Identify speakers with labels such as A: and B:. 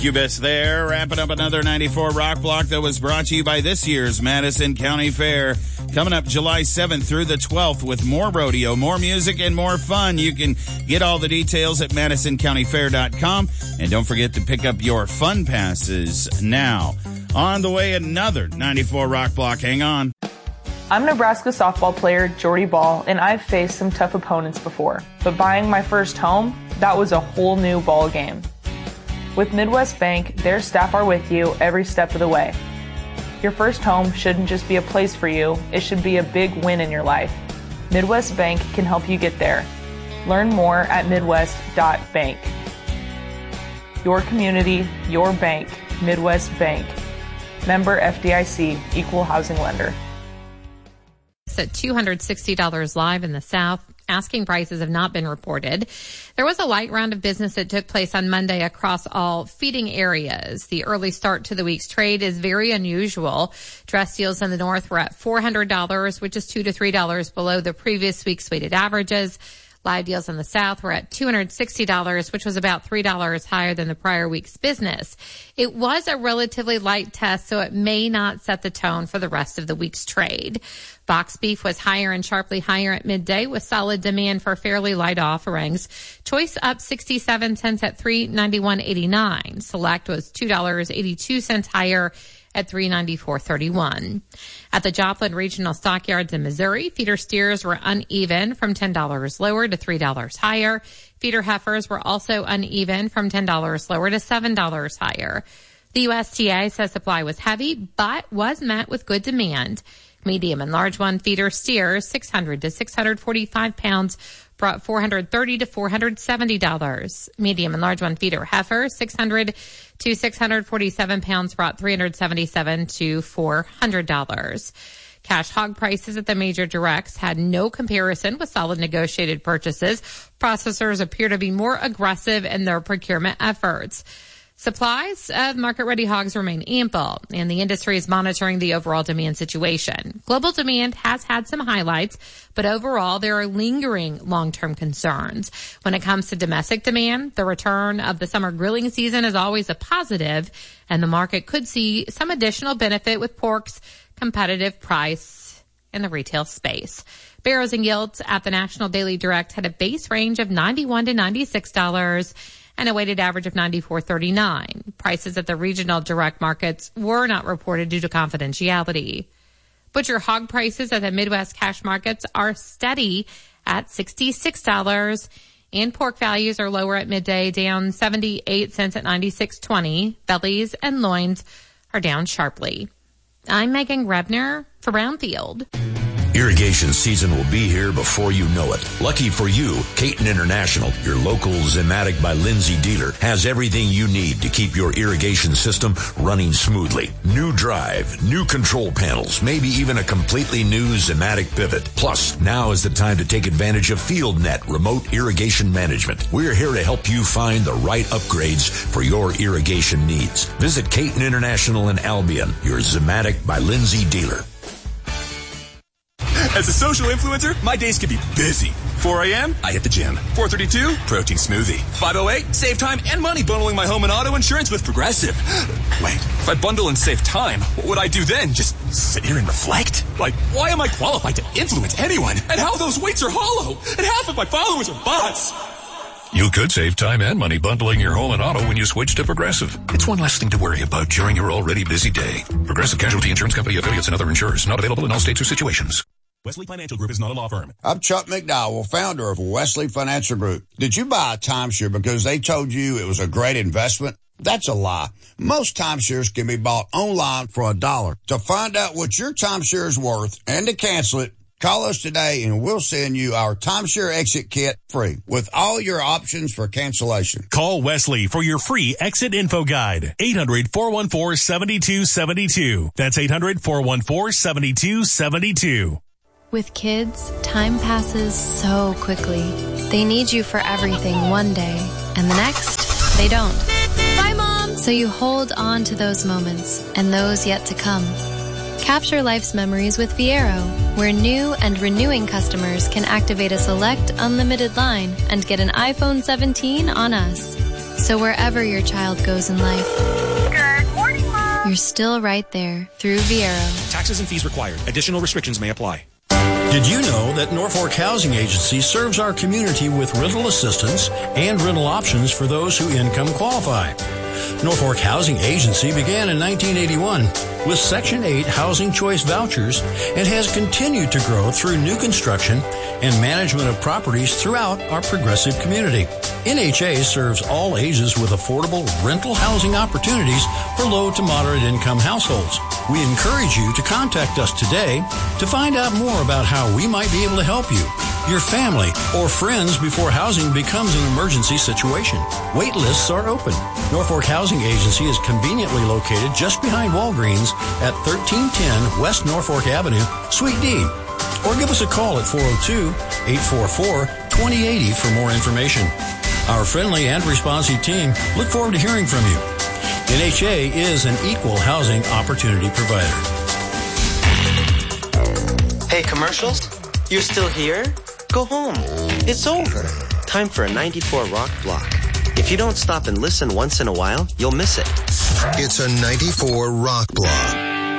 A: Cubis there, wrapping up another 94 Rock Block that was brought to you by this year's Madison County Fair. Coming up July 7th through the 12th with more rodeo, more music, and more fun. You can get all the details at MadisonCountyFair.com. And don't forget to pick up your fun passes now. On the way, another 94 Rock Block. Hang on.
B: I'm Nebraska softball player Jordy Ball, and I've faced some tough opponents before. But buying my first home, that was a whole new ball game. With Midwest Bank, their staff are with you every step of the way. Your first home shouldn't just be a place for you, it should be a big win in your life. Midwest Bank can help you get there. Learn more at midwest.bank. Your community, your bank, Midwest Bank. Member FDIC, Equal Housing Lender.
C: At $260 live in the South. Asking prices have not been reported. There was a light round of business that took place on Monday across all feeding areas. The early start to the week's trade is very unusual. Dress deals in the north were at $400, which is $2 to $3 below the previous week's weighted averages. Live deals in the south were at $260, which was about $3 higher than the prior week's business. It was a relatively light test, so it may not set the tone for the rest of the week's trade. Box beef was higher and sharply higher at midday with solid demand for fairly light offerings. Choice up 67 cents at $391.89. Select was $2.82 higher at $394.31. At the Joplin Regional Stockyards in Missouri, feeder steers were uneven from $10 lower to $3 higher. Feeder heifers were also uneven from $10 lower to $7 higher. The USDA says supply was heavy, but was met with good demand. Medium and large one feeder steers, 600 to 645 pounds, brought $430 to $470. Medium and large one feeder heifer, 600 to 647 pounds, brought $377 to $400. Cash hog prices at the major directs had no comparison with solid negotiated purchases. Processors appear to be more aggressive in their procurement efforts. Supplies of market-ready hogs remain ample, and the industry is monitoring the overall demand situation. Global demand has had some highlights, but overall there are lingering long-term concerns. When it comes to domestic demand, the return of the summer grilling season is always a positive, and the market could see some additional benefit with pork's competitive price in the retail space. Barrows and yields at the National Daily Direct had a base range of $91 to $96. And a weighted average of $94.39. Prices at the regional direct markets were not reported due to confidentiality. Butcher hog prices at the Midwest cash markets are steady at $66, and pork values are lower at midday, down 78 cents at $96.20. Bellies and loins are down sharply. I'm Megan Rebner for Brownfield.
D: Irrigation season will be here before you know it. Lucky for you, Caton International, your local Zimmatic by Lindsay dealer, has everything you need to keep your irrigation system running smoothly. New drive, new control panels, maybe even a completely new Zimmatic pivot. Plus, now is the time to take advantage of FieldNet remote irrigation management. We're here to help you find the right upgrades for your irrigation needs. Visit Caton International in Albion, your Zimmatic by Lindsay dealer.
E: As a social influencer, my days can be busy. 4 a.m., I hit the gym. 4:32, protein smoothie. 5:08, save time and money bundling my home and auto insurance with Progressive. Wait, if I bundle and save time, what would I do then? Just sit here and reflect? Like, why am I qualified to influence anyone? And how those weights are hollow? And half of my followers are bots.
F: You could save time and money bundling your home and auto when you switch to Progressive. It's one less thing to worry about during your already busy day. Progressive Casualty Insurance Company, affiliates, and other insurers. Not available in all states or situations.
E: Wesley Financial Group is not a law firm.
G: I'm Chuck McDowell, founder of Wesley Financial Group. Did you buy a timeshare because they told you it was a great investment? That's a lie. Most timeshares can be bought online for $1. To find out what your timeshare is worth and to cancel it, call us today and we'll send you our timeshare exit kit free with all your options for cancellation.
H: Call Wesley for your free exit info guide. 800-414-7272. That's 800-414-7272.
I: With kids, time passes so quickly. They need you for everything one day, and the next, they don't. Bye, Mom! So you hold on to those moments, and those yet to come. Capture life's memories with Viero, where new and renewing customers can activate a select unlimited line and get an iPhone 17 on us. So So wherever your child goes in life,
J: Good morning, Mom.
I: you're still right there through Viero.
K: Taxes and fees required. Additional restrictions may apply.
L: Did you know that Norfolk Housing Agency serves our community with rental assistance and rental options for those who income qualify? Norfolk Housing Agency began in 1981 with Section 8 housing choice vouchers and has continued to grow through new construction and management of properties throughout our progressive community. NHA serves all ages with affordable rental housing opportunities for low to moderate income households. We encourage you to contact us today to find out more about how we might be able to help you, your family, or friends before housing becomes an emergency situation. Wait lists are open. Norfolk Housing Agency is conveniently located just behind Walgreens at 1310 West Norfolk Avenue, Suite D. Or give us a call at 402-844-2080 for more information. Our friendly and responsive team look forward to hearing from you. NHA is an equal housing opportunity provider.
M: Hey, commercials? You're still here? Go home. It's over. Time for a 94 Rock block. If you don't stop and listen once in a while, you'll miss it.
N: It's a 94 Rock block.